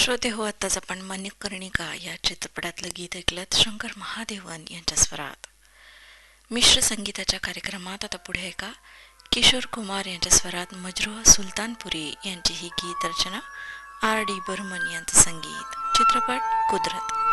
श्रोते हो, आत्ताच आपण मणिकर्णिका या चित्रपटातलं गीत ऐकलं शंकर महादेवन यांच्या स्वरात. मिश्र संगीताच्या कार्यक्रमात आता पुढे ऐका किशोर कुमार यांच्या स्वरात मजरूह सुलतानपुरी यांची ही गीत रचना, आर डी बर्मन यांचं संगीत. चित्रपट कुदरत.